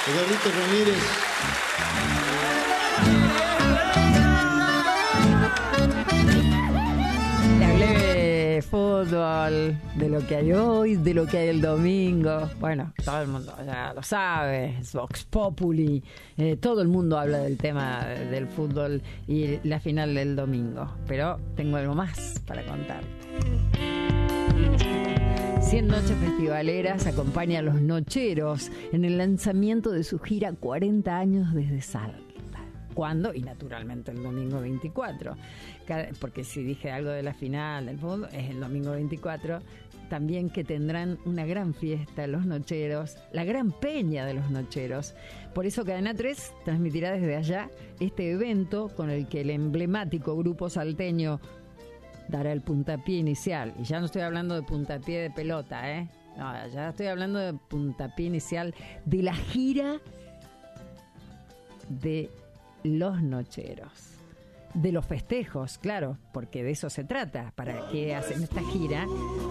Edgardo Ramírez. Le hablé de fútbol, de lo que hay hoy, de lo que hay el domingo. Bueno, todo el mundo ya lo sabe, es Vox Populi. Todo el mundo habla del tema del fútbol y la final del domingo. Pero tengo algo más para contarte. 100 Noches Festivaleras acompaña a los Nocheros en el lanzamiento de su gira 40 años desde Salta. ¿Cuándo? Y naturalmente el domingo 24. Porque si dije algo de la final del fútbol, es el domingo 24. También que tendrán una gran fiesta los Nocheros, la gran peña de los Nocheros. Por eso Cadena 3 transmitirá desde allá este evento con el que el emblemático grupo salteño dará el puntapié inicial. Y ya no estoy hablando de puntapié de pelota, ¿eh? No, ya estoy hablando de puntapié inicial de la gira de los Nocheros. De los festejos, claro, porque de eso se trata. ¿Para qué hacen esta gira?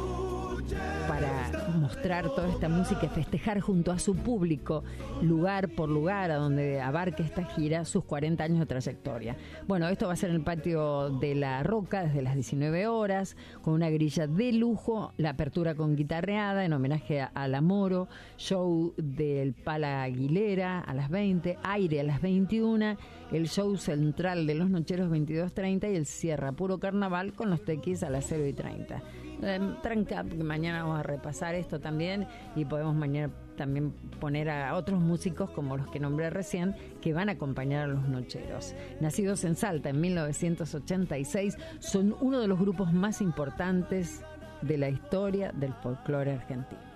Para mostrar toda esta música y festejar junto a su público, lugar por lugar, a donde abarque esta gira sus 40 años de trayectoria. Bueno, esto va a ser en el patio de La Roca desde las 19 horas, con una grilla de lujo, la apertura con guitarreada en homenaje a La Moro, show del Pala Aguilera a las 20, aire a las 21, el show central de los Nocheros 22:30 y el cierre a puro carnaval con los tequis a las 0:30. Tranca, porque mañana vamos a repasar esto también y podemos mañana también poner a otros músicos como los que nombré recién que van a acompañar a los Nocheros. Nacidos en Salta en 1986, son uno de los grupos más importantes de la historia del folclore argentino.